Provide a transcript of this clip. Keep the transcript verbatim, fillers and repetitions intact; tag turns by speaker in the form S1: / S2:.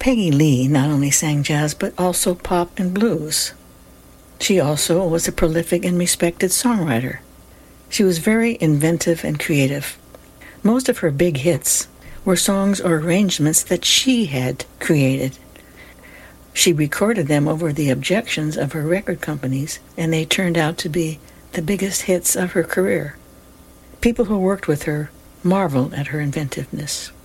S1: Peggy Lee not only sang jazz but also pop and blues. She also was a prolific and respected songwriter. She was very inventive and creative. Most of her big hits were songs or arrangements that she had created. She recorded them over the objections of her record companies, and they turned out to be the biggest hits of her career. People who worked with her marveled at her inventiveness.